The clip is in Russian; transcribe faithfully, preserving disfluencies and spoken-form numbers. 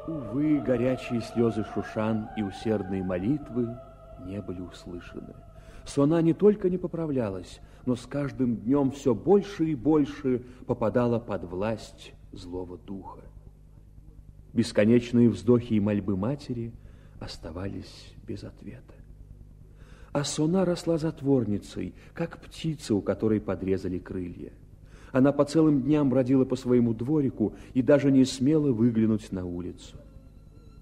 Увы, горячие слезы Шушан и усердные молитвы не были услышаны. Сона не только не поправлялась, но с каждым днем все больше и больше попадала под власть злого духа. Бесконечные вздохи и мольбы матери оставались без ответа. А Сона росла затворницей, как птица, у которой подрезали крылья. Она по целым дням бродила по своему дворику и даже не смела выглянуть на улицу.